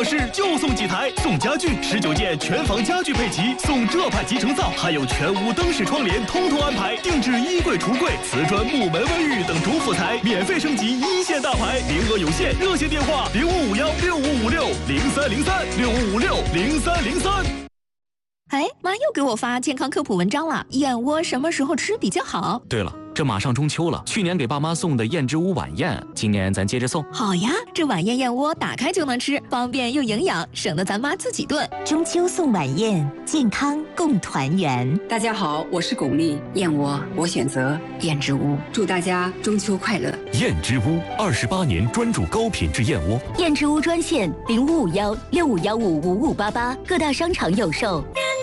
市就送几台，送家具19件全房家具配齐，送这派集成灶，还有全屋灯饰窗帘通通安排，定制衣柜、橱柜、瓷砖、木门、卫浴等主辅材，免费升级一线大牌，名额有限，热线电话05516556030365560303。 哎，妈又给我发健康科普文章了，燕窝什么时候吃比较好？ 对了，这马上中秋了，去年给爸妈送的燕之屋晚宴，今年咱接着送。 好呀，这晚宴燕窝打开就能吃，方便又营养，省得咱妈自己炖。 中秋送晚宴，健康共团圆。 大家好，我是巩俐，燕窝我选择燕之屋，祝大家中秋快乐。 燕之屋28年专注高品质燕窝。 燕之屋专线0551655588，各大商场有售。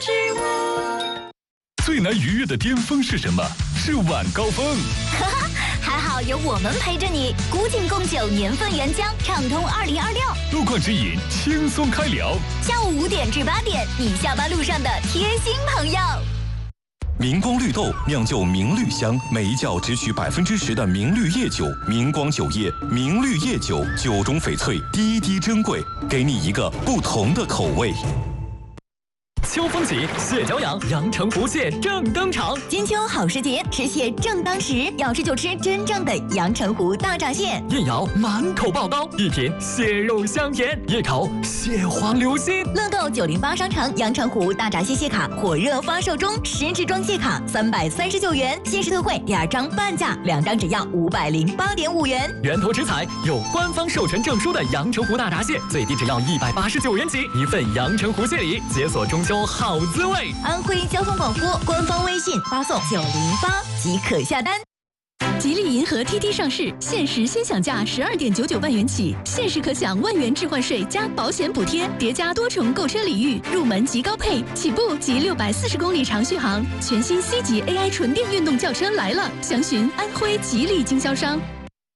最难逾越的巅峰是什么？是晚高峰。 还好有我们陪着你，古井贡酒年份原浆，畅通2026。 路况指引，轻松开聊。 下午5点至8点，你下班路上的贴心朋友。 明光绿豆酿就明绿香，每一窖只取10%的明绿叶酒。明光酒业明绿叶酒，酒中翡翠，滴滴珍贵，给你一个不同的口味。 秋风起，蟹脚痒，阳澄湖蟹正登场。 金秋好时节，吃蟹正当时，要吃就吃真正的阳澄湖大闸蟹。 燕瑶满口爆刀，一品蟹肉香甜；夜烤蟹黄流心。 乐购908商城阳澄湖大闸蟹蟹卡火热发售中，10支装蟹卡339元，限时特惠2张半价，2张只要508.5元。 源头直采，有官方授权证书的阳澄湖大闸蟹，最低只要189元起，一份阳澄湖蟹礼，解锁中秋好滋味。 安徽交通广播官方微信发送908即可下单。 吉利银河 TT 上市，限时先享价12.99万元起，限时可享万元置换税加保险补贴，叠加多重购车礼遇，入门即高配，起步即640公里长续航。全新 C 级 AI 纯电运动轿车来了，详询安徽吉利经销商。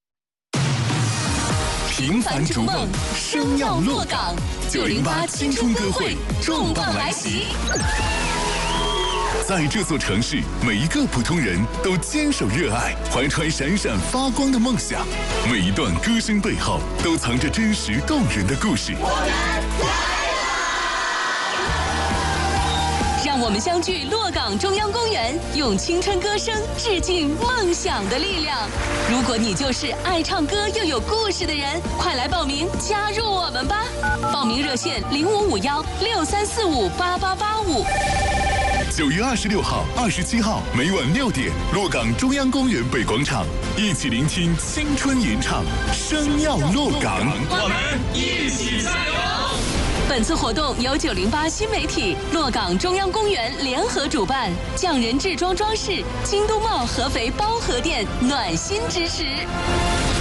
平凡逐梦，生要落岗。908青春歌会重磅来袭。在这座城市，每一个普通人都坚守热爱，怀揣闪闪发光的梦想。每一段歌声背后，都藏着真实动人的故事。 让我们相聚洛岗中央公园，用青春歌声致敬梦想的力量。如果你就是爱唱歌又有故事的人，快来报名加入我们吧！报名热线055163458885。 9月26号、27号每晚6点，洛岗中央公园北广场，一起聆听青春吟唱，生要洛岗， 我们一起加油！ 本次活动由908新媒体、洛岗中央公园联合主办，匠人制装装饰、京都茂合肥包河店暖心支持。